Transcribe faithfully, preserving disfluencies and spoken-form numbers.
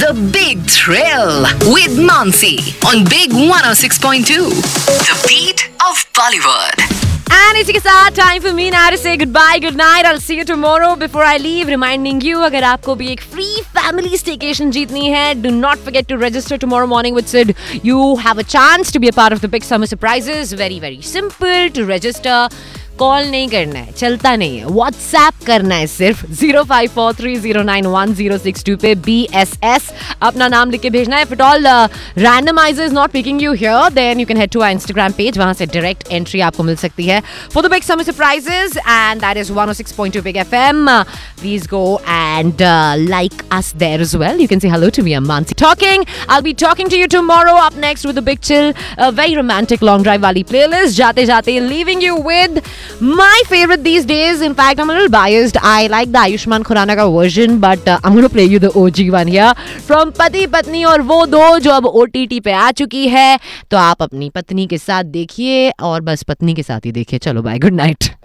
The Big Thrill with Mansi on Big one oh six point two. The beat of Bollywood. And इसी के साथ time for me now to say goodbye, good night. I'll see you tomorrow. Before I leave, reminding you, अगर आपको भी एक free family staycation जीतनी है, do not forget to register tomorrow morning with Sid. You have a chance to be a part of the big summer surprises. Very very simple to register. Call नहीं करना है, चलता नहीं है, WhatsApp करना है सिर्फ zero five four three zero nine one zero six two पे B S S अपना नाम लिख के भेजना है. If at all uh, randomizer is not picking you here, then you can head to our Instagram page. वहाँ से direct entry आपको मिल सकती है for the big summer surprises, and that is one oh six point two Big F M. Uh, please go and uh, like us there as well. You can say hello to me. I'm Mansi talking. I'll be talking to you tomorrow. Up next with the big chill, a very romantic long drive वाली playlist. जाते जाते leaving you with my favorite these days. In fact, I'm a little biased. I like the Ayushmann Khurrana का version, but uh, I'm going to play you the O G one here from पति पत्नी और वो दो, जो अब O T T पे आ चुकी है. तो आप अपनी पत्नी के साथ देखिए और बस पत्नी के साथ ही देखिए. चलो बाय, गुड नाइट.